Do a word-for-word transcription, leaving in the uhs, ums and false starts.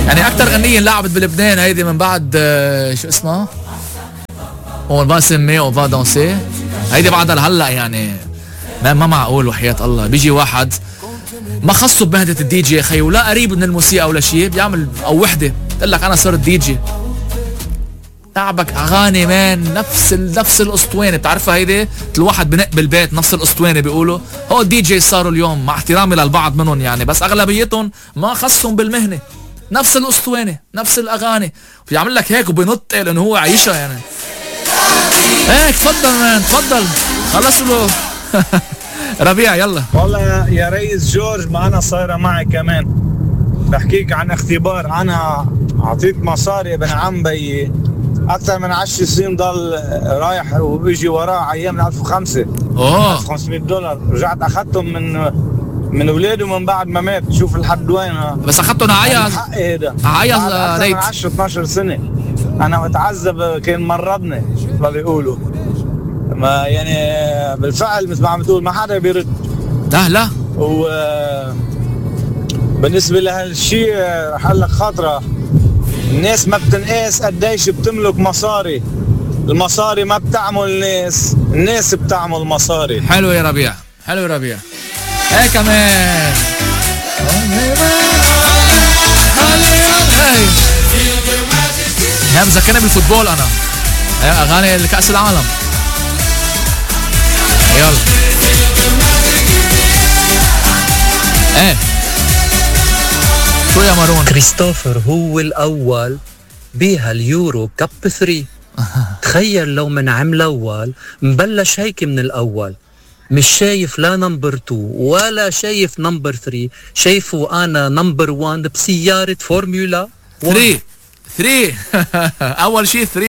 يعني اكتر غنية لعبت بلبنان هيدي من بعد آه شو اسمها اون فا سيمي اون فا دانسي، هيدي بعدها لهلا يعني ما, ما معقول وحياة الله. بيجي واحد ما خصه بمهنة الدي جي خي ولا قريب من الموسيقى ولا شيء، بيعمل او وحدة تقول لك انا صرت دي جي، تعبك اغاني مان نفس ال... نفس الاسطوانه. بتعرفها هيدي الواحد بنق بالبيت نفس الاسطوانه بيقولوا. هو الدي جي صاروا اليوم مع احترامي للبعض منهم يعني، بس اغلبيتهم ما خصهم بالمهنه، نفس الاسطوانه نفس الاغاني، بيعمل لك هيك وبينط لانه هو عايشها يعني. هيك تفضل مان تفضل خلصوا له. ربيع يلا. والله يا ريس جورج ما انا صايره معي كمان، بحكيك عن اختبار. انا اعطيت مصاري ابن عم بيي اكثر من عشر سنين، ضل رايح وبيجي وراه ايام ألف وخمسة اوه ألف وخمسمية دولار، رجعت اخذتهم من من اولاده من بعد ما مات. شوف لحد وين. بس اخذتهم عيط عيط ريت عشرة اثناشر سنه انا متعذب، كان مرضني بيقولوا. ما يعني بالفعل مثل ما عم تقول ما حدا بيرد. لا لا. و بالنسبه لهالشيء رح اقول لك خاطره، الناس ما بتنقاس قديش بتملك مصاري، المصاري ما بتعمل الناس، الناس بتعمل مصاري. حلو يا ربيع حلو يا ربيع. ايه كمان هي مذكرني بالفوتبول انا، هي اغاني لكأس العالم. يلا ايه شو يا مارون؟ كريستوفر هو الاول بهاليورو كاب ثلاثة. تخيل لو من عام الاول مبلش هيك من الاول، مش شايف لا نمبر اثنين ولا شايف نمبر ثلاثة، شايفه انا نمبر واحد بسيارة فورمولا ثلاثة ثلاثة. اول شيء ثلاثة.